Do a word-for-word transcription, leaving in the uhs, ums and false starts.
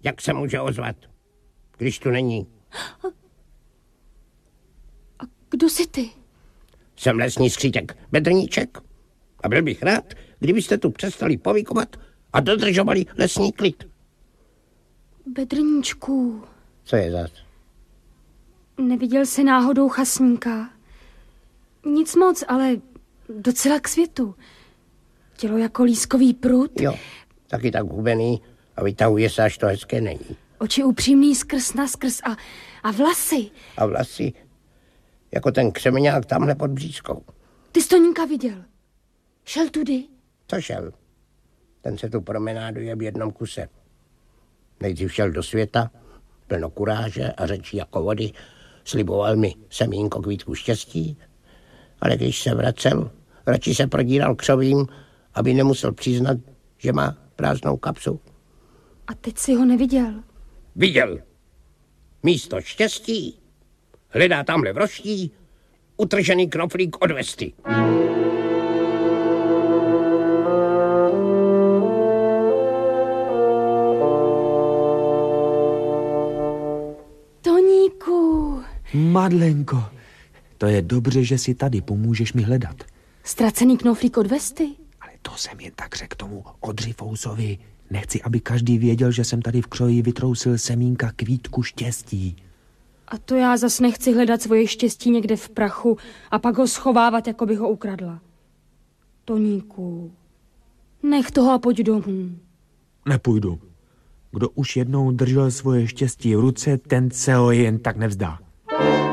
Jak se může ozvat, když tu není? A, a kdo jsi ty? Jsem lesní skřítek Bedrníček. A byl bych rád, kdybyste tu přestali povykovat a dodržovali lesní klid. Bedrníčku. Co je zas? Neviděl jsi náhodou chasníka? Nic moc, ale docela k světu. Tělo jako lískový prut. Jo, taky tak hubený a vytahuje se, až to hezké není. Oči upřímný skrz na skrz a, a vlasy. A vlasy jako ten křemeňák tamhle pod břízkou. Ty jsi Toníka viděl? Šel tudy? Co šel? Ten se tu promenáduje v jednom kuse. Nejdřív šel do světa, plno kuráže a řečí jako vody. Sliboval mi semínko kvítku štěstí, ale když se vracel, radši se prodíral křovím, aby nemusel přiznat, že má prázdnou kapsu. A teď si ho neviděl? Viděl. Místo štěstí hledá tamhle v roští utržený knoflík od vesty. Toníku. Madlenko, to je dobře, že jsi tady, pomůžeš mi hledat. Ztracený knoflík od vesty? Ale to jsem jen tak řekl tomu Odřifousovi. Nechci, aby každý věděl, že jsem tady v kroji vytrousil semínka kvítku štěstí. A to já zas nechci hledat svoje štěstí někde v prachu a pak ho schovávat, jako bych ho ukradla. Toníku, nech toho a pojď domů. Nepůjdu. Kdo už jednou držel svoje štěstí v ruce, ten se ho jen tak nevzdá.